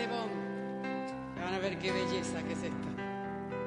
de Bond. Van a ver qué belleza que es esta.